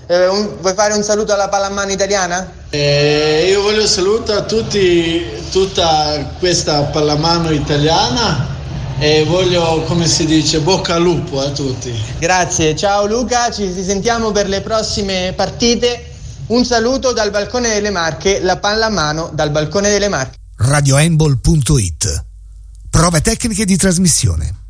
Vuoi fare un saluto alla pallamano italiana? Io voglio salutare a tutti, tutta questa pallamano italiana, e voglio, come si dice, bocca al lupo a tutti. Grazie, ciao Luca, ci sentiamo per le prossime partite. Un saluto dal balcone delle Marche, la pallamano dal balcone delle Marche. radiohandball.it. Prove tecniche di trasmissione.